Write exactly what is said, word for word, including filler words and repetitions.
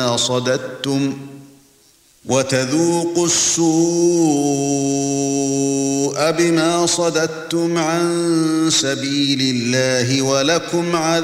صددتم وتذوقوا السوء بما صددتم عن سبيل الله ولكم عذاب